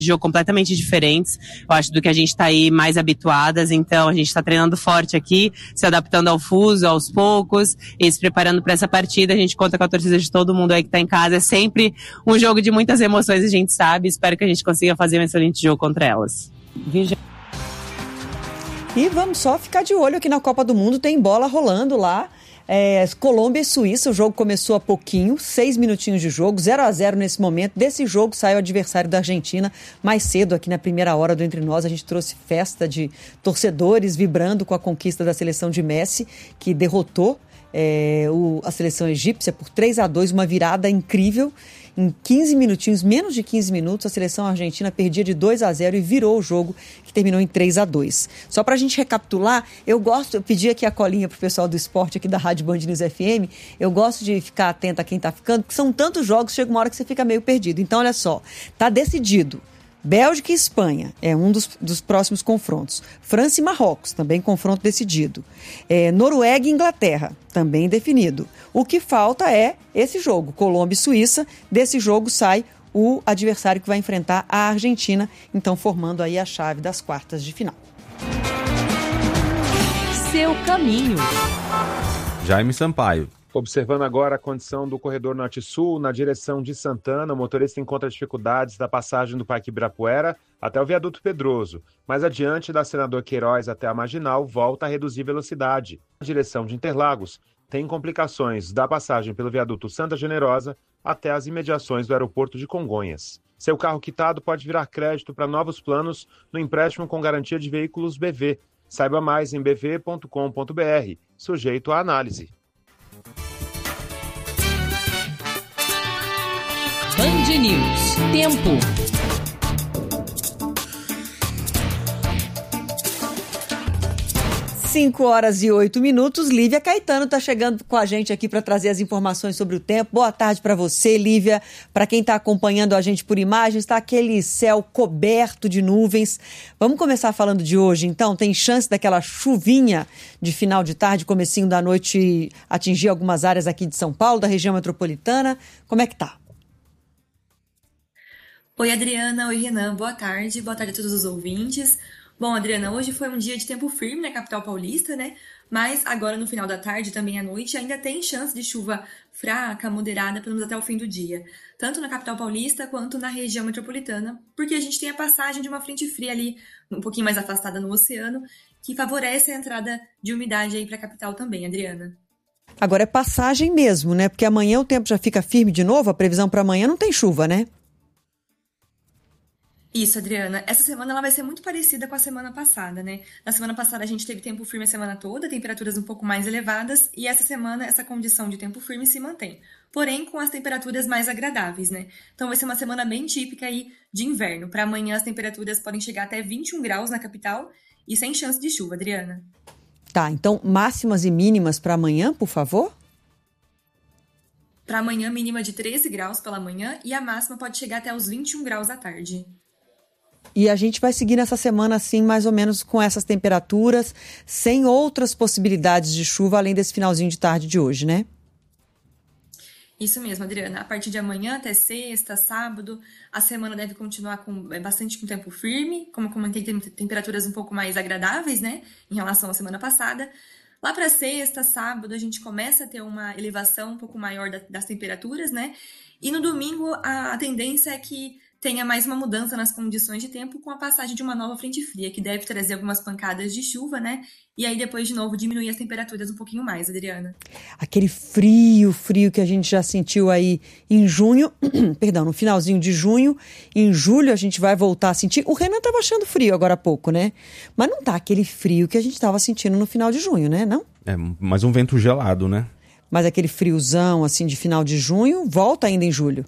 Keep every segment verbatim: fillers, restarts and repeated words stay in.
de jogo completamente diferentes, eu acho, do que a gente está aí mais habituadas. Então a gente está treinando forte aqui, se adaptando ao fuso aos poucos e se preparando para essa partida. A gente conta com a torcida de todo mundo aí que está em casa. É sempre um jogo de muitas emoções, a gente sabe. Espero que a gente consiga fazer um excelente jogo contra elas. E vamos só ficar de olho aqui na Copa do Mundo, tem bola rolando lá. É, Colômbia e Suíça, o jogo começou há pouquinho, seis minutinhos de jogo, zero a zero nesse momento. Desse jogo sai o adversário da Argentina mais cedo, aqui na primeira hora do Entre Nós. A gente trouxe festa de torcedores vibrando com a conquista da seleção de Messi, que derrotou é, o, a seleção egípcia por três a dois, uma virada incrível. Em quinze minutinhos, menos de quinze minutos, a seleção argentina perdia de dois a zero e virou o jogo, que terminou em três a dois. Só para a gente recapitular, eu gosto, eu pedi aqui a colinha pro pessoal do esporte aqui da Rádio Band News F M, eu gosto de ficar atenta a quem tá ficando, porque são tantos jogos, chega uma hora que você fica meio perdido. Então, olha só, tá decidido. Bélgica e Espanha é um dos, dos próximos confrontos. França e Marrocos, também confronto decidido. É, Noruega e Inglaterra, também definido. O que falta é esse jogo, Colômbia e Suíça. Desse jogo sai o adversário que vai enfrentar a Argentina, então formando aí a chave das quartas de final. Seu caminho. Jaime Sampaio. Observando agora a condição do corredor norte-sul, na direção de Santana, o motorista encontra dificuldades da passagem do Parque Ibirapuera até o viaduto Pedroso. Mais adiante, da Senador Queiroz até a Marginal, volta a reduzir velocidade. Na direção de Interlagos, tem complicações da passagem pelo viaduto Santa Generosa até as imediações do aeroporto de Congonhas. Seu carro quitado pode virar crédito para novos planos no empréstimo com garantia de veículos B V. Saiba mais em b v ponto com ponto b r, sujeito à análise. Band News. Tempo. cinco horas e oito minutos. Lívia Caetano está chegando com a gente aqui para trazer as informações sobre o tempo. Boa tarde para você, Lívia. Para quem está acompanhando a gente por imagens, está aquele céu coberto de nuvens. Vamos começar falando de hoje, então. Tem chance daquela chuvinha de final de tarde, comecinho da noite, atingir algumas áreas aqui de São Paulo, da região metropolitana. Como é que tá? Oi, Adriana. Oi, Renan. Boa tarde. Boa tarde a todos os ouvintes. Bom, Adriana, hoje foi um dia de tempo firme na capital paulista, né? Mas agora no final da tarde, também à noite, ainda tem chance de chuva fraca, moderada, pelo menos até o fim do dia. Tanto na capital paulista quanto na região metropolitana, porque a gente tem a passagem de uma frente fria ali, um pouquinho mais afastada no oceano, que favorece a entrada de umidade aí para a capital também, Adriana. Agora é passagem mesmo, né? Porque amanhã o tempo já fica firme de novo, a previsão para amanhã não tem chuva, né? Isso, Adriana. Essa semana ela vai ser muito parecida com a semana passada, né? Na semana passada a gente teve tempo firme a semana toda, temperaturas um pouco mais elevadas, e essa semana essa condição de tempo firme se mantém. Porém, com as temperaturas mais agradáveis, né? Então vai ser uma semana bem típica aí de inverno. Para amanhã as temperaturas podem chegar até vinte e um graus na capital e sem chance de chuva, Adriana. Tá, então máximas e mínimas para amanhã, por favor? Para amanhã, mínima de treze graus pela manhã e a máxima pode chegar até os vinte e um graus à tarde. E a gente vai seguir nessa semana assim, mais ou menos com essas temperaturas, sem outras possibilidades de chuva, além desse finalzinho de tarde de hoje, né? Isso mesmo, Adriana. A partir de amanhã até sexta, sábado, a semana deve continuar com bastante com tempo firme, como eu comentei, tem temperaturas um pouco mais agradáveis, né, em relação à semana passada. Lá para sexta, sábado, a gente começa a ter uma elevação um pouco maior das temperaturas, né? E no domingo, a tendência é que tenha mais uma mudança nas condições de tempo com a passagem de uma nova frente fria, que deve trazer algumas pancadas de chuva, né? E aí depois, de novo, diminuir as temperaturas um pouquinho mais, Adriana. Aquele frio, frio que a gente já sentiu aí em junho, perdão, no finalzinho de junho, em julho a gente vai voltar a sentir. O Renan estava achando frio agora há pouco, né? Mas não tá aquele frio que a gente estava sentindo no final de junho, né? Não? É, mas um vento gelado, né? Mas aquele friozão, assim, de final de junho, volta ainda em julho.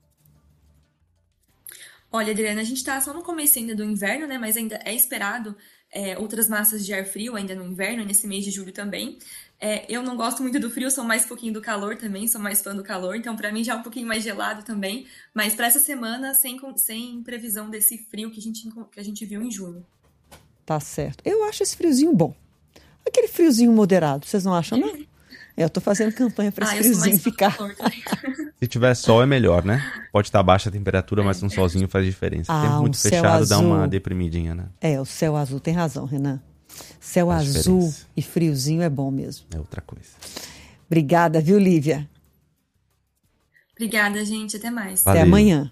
Olha, Adriana, a gente está só no começo ainda do inverno, né? Mas ainda é esperado é, outras massas de ar frio ainda no inverno, nesse mês de julho também. É, eu não gosto muito do frio, sou mais um pouquinho do calor também, sou mais fã do calor, então para mim já é um pouquinho mais gelado também. Mas para essa semana, sem, sem previsão desse frio que a, gente, que a gente viu em junho. Tá certo. Eu acho esse friozinho bom. Aquele friozinho moderado, vocês não acham, não? Eu tô fazendo campanha para esse ah, friozinho ficar. Se tiver sol é melhor, né? Pode estar baixa a temperatura, mas um solzinho faz diferença. Ah, Tempo muito um céu fechado dá azul. uma deprimidinha, né? É, o céu azul tem razão, Renan. Céu Faz azul diferença. e friozinho é bom mesmo. É outra coisa. Obrigada, viu, Lívia? Obrigada, gente. Até mais. Valeu. Até amanhã.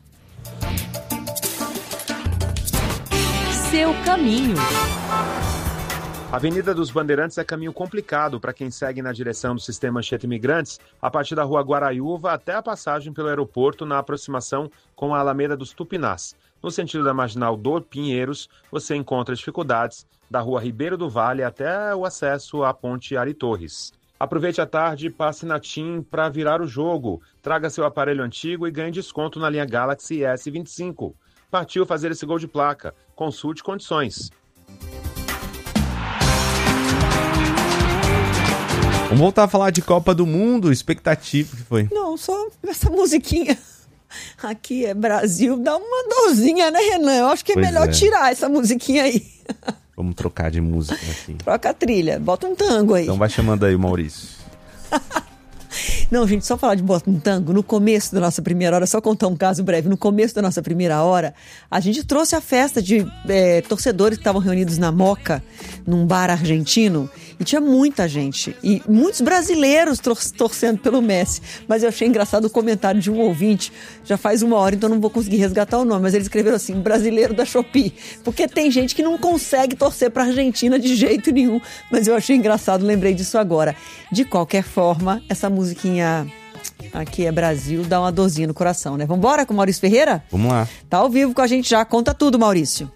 Seu caminho. A Avenida dos Bandeirantes é caminho complicado para quem segue na direção do sistema Anchieta Imigrantes, a partir da rua Guaraiúva até a passagem pelo aeroporto na aproximação com a Alameda dos Tupinás. No sentido da Marginal do Pinheiros, você encontra dificuldades da rua Ribeiro do Vale até o acesso à ponte Ari Torres. Aproveite a tarde e passe na TIM para virar o jogo. Traga seu aparelho antigo e ganhe desconto na linha Galaxy S vinte e cinco. Partiu fazer esse gol de placa. Consulte condições. Vamos voltar a falar de Copa do Mundo, expectativa que foi. Não, só essa musiquinha. Aqui é Brasil, dá uma dorzinha, né, Renan? Eu acho que é Pois melhor é. tirar essa musiquinha aí. Vamos trocar de música aqui. Troca a trilha, bota um tango aí. Então vai chamando aí o Maurício. Não, gente, só falar de Bota um Tango, no começo da nossa primeira hora, só contar um caso breve, no começo da nossa primeira hora, a gente trouxe a festa de é, torcedores que estavam reunidos na Moca, num bar argentino, e tinha muita gente, e muitos brasileiros tor- torcendo pelo Messi, mas eu achei engraçado o comentário de um ouvinte, já faz uma hora, então não vou conseguir resgatar o nome, mas eles escreveram assim, brasileiro da Shopee, porque tem gente que não consegue torcer pra Argentina de jeito nenhum, mas eu achei engraçado, lembrei disso agora. De qualquer forma, essa musiquinha Aqui é Brasil, dá uma dorzinha no coração, né? Vambora com o Maurício Ferreira? Vamos lá. Tá ao vivo com a gente já. Conta tudo, Maurício.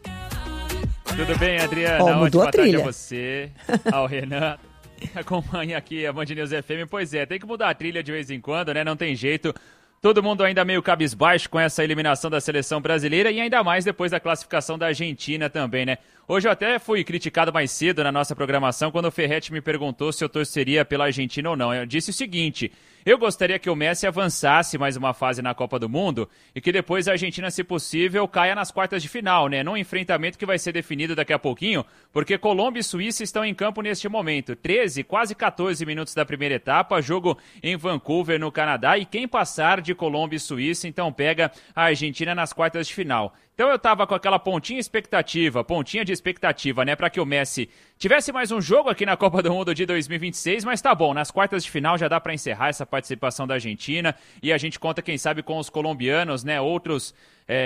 Tudo bem, Adriana? Ó, mudou Ótima a trilha. tarde a você, ao Renan. Acompanha aqui a Band News F M. Pois é, tem que mudar a trilha de vez em quando, né? Não tem jeito. Todo mundo ainda meio cabisbaixo com essa eliminação da seleção brasileira e ainda mais depois da classificação da Argentina também, né? Hoje eu até fui criticado mais cedo na nossa programação quando o Ferretti me perguntou se eu torceria pela Argentina ou não. Eu disse o seguinte: eu gostaria que o Messi avançasse mais uma fase na Copa do Mundo e que depois a Argentina, se possível, caia nas quartas de final, né? Num enfrentamento que vai ser definido daqui a pouquinho, porque Colômbia e Suíça estão em campo neste momento. treze, quase quatorze minutos da primeira etapa, jogo em Vancouver, no Canadá, e quem passar de Colômbia e Suíça, então pega a Argentina nas quartas de final. Então eu tava com aquela pontinha expectativa, pontinha de expectativa, né, para que o Messi tivesse mais um jogo aqui na Copa do Mundo de dois mil e vinte e seis, mas tá bom, nas quartas de final já dá para encerrar essa participação da Argentina e a gente conta, quem sabe, com os colombianos, né, outros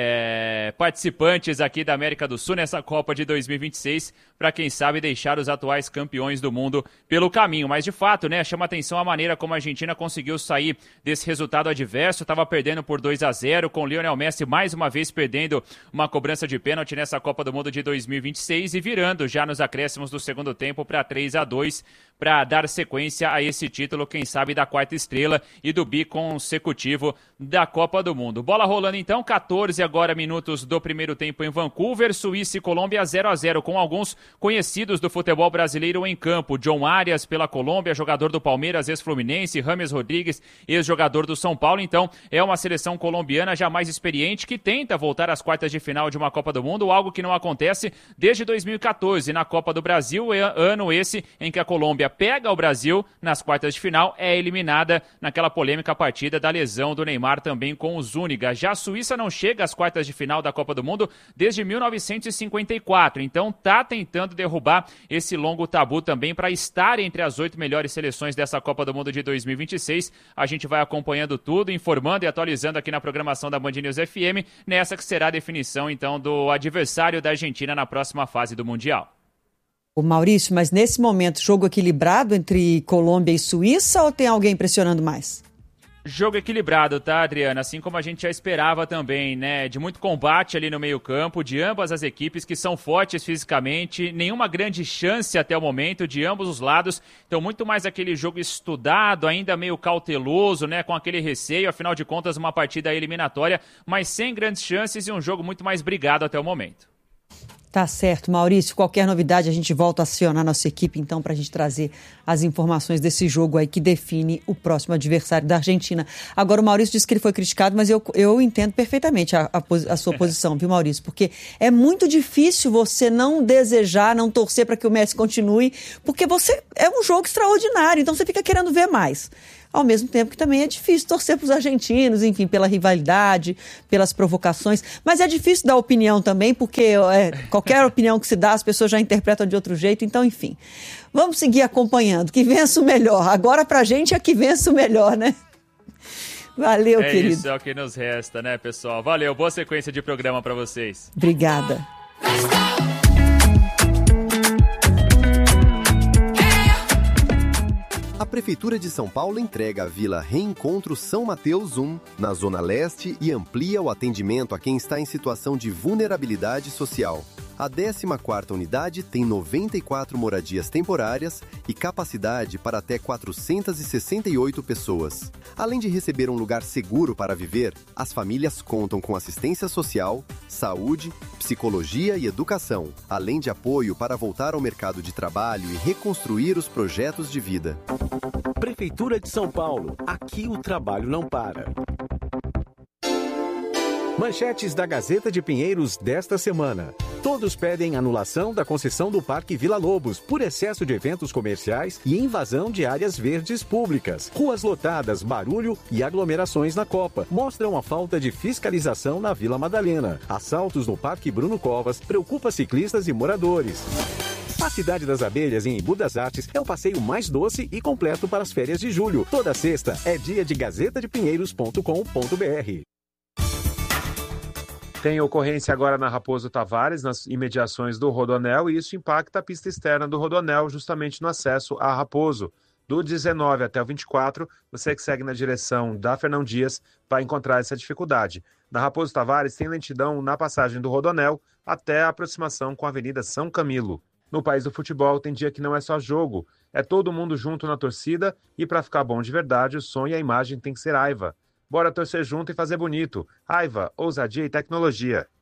é, participantes aqui da América do Sul nessa Copa de dois mil e vinte e seis, para quem sabe deixar os atuais campeões do mundo pelo caminho. Mas de fato, né, chama atenção a maneira como a Argentina conseguiu sair desse resultado adverso, estava perdendo por dois a zero, com Lionel Messi mais uma vez perdendo uma cobrança de pênalti nessa Copa do Mundo de dois mil e vinte e seis e virando já nos acréscimos do segundo tempo para três a dois, para dar sequência a esse título, quem sabe, da quarta estrela e do biconsecutivo da Copa do Mundo. Bola rolando então, quatorze agora minutos do primeiro tempo em Vancouver, Suíça e Colômbia zero a zero, com alguns conhecidos do futebol brasileiro em campo. John Arias pela Colômbia, jogador do Palmeiras, ex-Fluminense, James Rodrigues, ex-jogador do São Paulo. Então é uma seleção colombiana já mais experiente que tenta voltar às quartas de final de uma Copa do Mundo, algo que não acontece desde dois mil e quatorze na Copa do Brasil, ano esse em que a Colômbia pega o Brasil nas quartas de final, é eliminada naquela polêmica partida da lesão do Neymar também com o Zúñiga. Já a Suíça não chega às quartas de final da Copa do Mundo desde mil novecentos e cinquenta e quatro, então tá tentando derrubar esse longo tabu também para estar entre as oito melhores seleções dessa Copa do Mundo de dois mil e vinte e seis. A gente vai acompanhando tudo, informando e atualizando aqui na programação da Band News F M, nessa que será a definição então do adversário da Argentina na próxima fase do Mundial. O Maurício, mas nesse momento, jogo equilibrado entre Colômbia e Suíça ou tem alguém pressionando mais? Jogo equilibrado, tá, Adriana? Assim como a gente já esperava também, né? De muito combate ali no meio-campo, de ambas as equipes que são fortes fisicamente, nenhuma grande chance até o momento de ambos os lados. Então, muito mais aquele jogo estudado, ainda meio cauteloso, né? Com aquele receio, afinal de contas, uma partida eliminatória, mas sem grandes chances e um jogo muito mais brigado até o momento. Tá certo, Maurício. Qualquer novidade, a gente volta a acionar nossa equipe, então, para a gente trazer as informações desse jogo aí que define o próximo adversário da Argentina. Agora, o Maurício disse que ele foi criticado, mas eu, eu entendo perfeitamente a, a, a sua posição, viu, Maurício? Porque é muito difícil você não desejar, não torcer para que o Messi continue, porque você é um jogo extraordinário, então você fica querendo ver mais. ao mesmo tempo que também é difícil torcer para os argentinos, enfim, pela rivalidade, pelas provocações, mas é difícil dar opinião também, porque é, qualquer opinião que se dá, as pessoas já interpretam de outro jeito, então, enfim. Vamos seguir acompanhando, que vença o melhor. Agora, pra gente, é que vença o melhor, né? Valeu, é querido. Isso é o que nos resta, né, pessoal? Valeu, boa sequência de programa para vocês. Obrigada. A Prefeitura de São Paulo entrega a Vila Reencontro São Mateus um, na Zona Leste, e amplia o atendimento a quem está em situação de vulnerabilidade social. A décima quarta unidade tem noventa e quatro moradias temporárias e capacidade para até quatrocentas e sessenta e oito pessoas. Além de receber um lugar seguro para viver, as famílias contam com assistência social, saúde, psicologia e educação, além de apoio para voltar ao mercado de trabalho e reconstruir os projetos de vida. Prefeitura de São Paulo. Aqui o trabalho não para. Manchetes da Gazeta de Pinheiros desta semana. Todos pedem anulação da concessão do Parque Vila Lobos por excesso de eventos comerciais e invasão de áreas verdes públicas. Ruas lotadas, barulho e aglomerações na Copa mostram a falta de fiscalização na Vila Madalena. Assaltos no Parque Bruno Covas preocupa ciclistas e moradores. A Cidade das Abelhas, em Embu das Artes, é o passeio mais doce e completo para as férias de julho. Toda sexta é dia de gazeta de pinheiros ponto com ponto b r. Tem ocorrência agora na Raposo Tavares, nas imediações do Rodoanel, e isso impacta a pista externa do Rodoanel, justamente no acesso a Raposo. Do dezenove até o vinte e quatro, você que segue na direção da Fernão Dias vai encontrar essa dificuldade. Na Raposo Tavares tem lentidão na passagem do Rodoanel até a aproximação com a Avenida São Camilo. No país do futebol tem dia que não é só jogo, é todo mundo junto na torcida e para ficar bom de verdade o som e a imagem tem que ser Aiva. Bora torcer junto e fazer bonito. Aiva, ousadia e tecnologia.